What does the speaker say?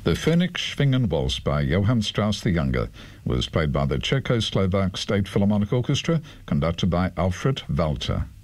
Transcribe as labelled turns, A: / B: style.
A: The Phoenix-Schwingen Waltz by Johann Strauss the Younger was played by the Czechoslovak State Philharmonic Orchestra, conducted by Alfred Walter.